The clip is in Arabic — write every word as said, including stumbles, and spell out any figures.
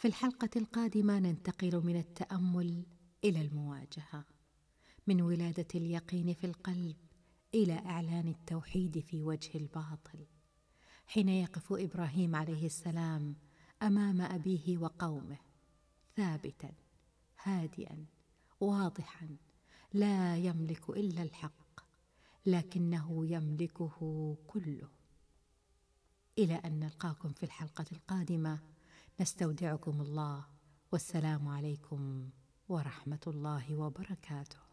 في الحلقة القادمة ننتقل من التأمل إلى المواجهة، من ولادة اليقين في القلب إلى إعلان التوحيد في وجه الباطل، حين يقف إبراهيم عليه السلام أمام أبيه وقومه ثابتا هادئا واضحا، لا يملك إلا الحق لكنه يملكه كله. إلى أن نلقاكم في الحلقة القادمة، نستودعكم الله، والسلام عليكم ورحمة الله وبركاته.